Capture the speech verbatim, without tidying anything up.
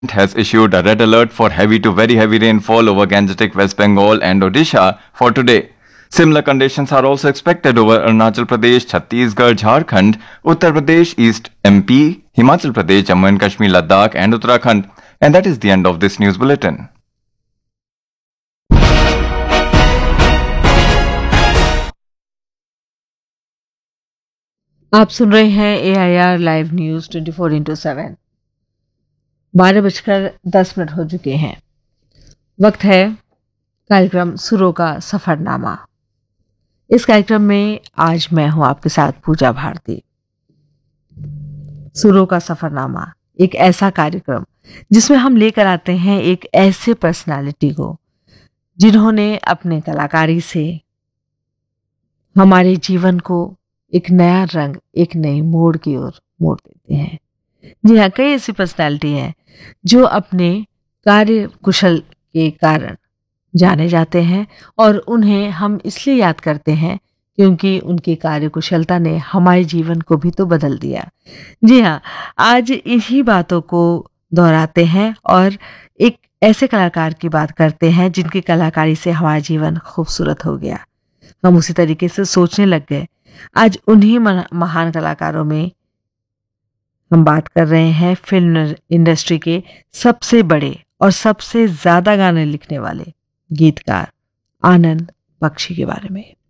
has issued a red alert for heavy to very heavy rainfall over Gangetic, West Bengal and Odisha for today. Similar conditions are also expected over Arunachal Pradesh, Chhattisgarh, Jharkhand, Uttar Pradesh, East M P, Himachal Pradesh, Jammu and Kashmir, Ladakh and Uttarakhand. And that is the end of this news bulletin. आप सुन रहे हैं ए I R live news twenty four into seven. बारह बजकर दस minute हो चुके हैं। वक्त है कार्यक्रम सुरों का सफरनामा। इस कार्यक्रम में आज मैं हूं आपके साथ पूजा भारती। सुरों का सफरनामा एक ऐसा कार्यक्रम जिसमें हम लेकर आते हैं एक ऐसे पर्सनालिटी को जिन्होंने अपने कलाकारी से हमारे जीवन को एक नया रंग, एक नई मोड़ की ओर मोड़ देते हैं। जी हाँ, कई ऐसी पर्सनालिटी हैं जो अपने कार्य कुशल के कारण जाने जाते हैं और उन्हें हम इसलिए याद करते हैं क्योंकि उनकी कार्य कुशलता ने हमारे जीवन को भी तो बदल दिया। जी हाँ, आज इन्हीं बातों को दोहराते हैं और एक ऐसे कलाकार की बात करते हैं जिनकी कलाकारी से हमारा जीवन खूबसूरत हो गया। हम उसी तरीके से सोचने लग गए। आज उन्हीं महान कलाकारों में हम बात कर रहे हैं फिल्म इंडस्ट्री के सबसे बड़े और सबसे ज्यादा गाने लिखने वाले गीतकार आनंद बख्शी के बारे में।